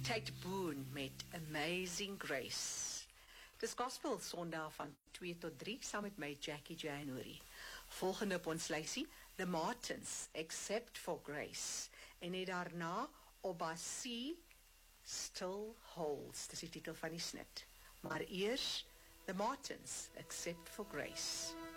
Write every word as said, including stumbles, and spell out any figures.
Tate Boone met Amazing Grace. Dis Gospel Sondag van twee tot drie, saam met my Jackie January. Volgende op ons lysie, The Martins, Except for Grace. En net daarna, Oba Sea Still Holds, dis die titel van die snit. Maar eers, The Martins, Except for Grace.